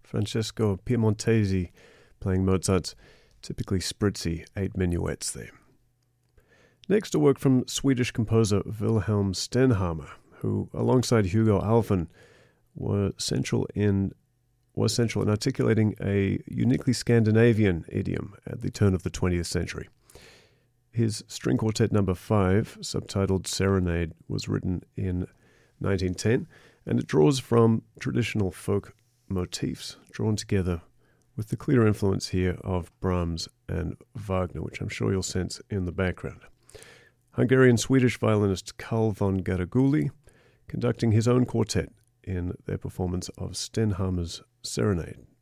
Francesco Piemontesi playing Mozart's typically spritzy 8 minuets there. Next, a work from Swedish composer Wilhelm Stenhammar, who, alongside Hugo Alfvén, was central in articulating a uniquely Scandinavian idiom at the turn of the 20th century. His String Quartet No. 5, subtitled Serenade, was written in 1910, and it draws from traditional folk motifs drawn together with the clear influence here of Brahms and Wagner, which I'm sure you'll sense in the background. Hungarian-Swedish violinist Carl von Garaguli conducting his own quartet in their performance of Stenhammar's Serenade,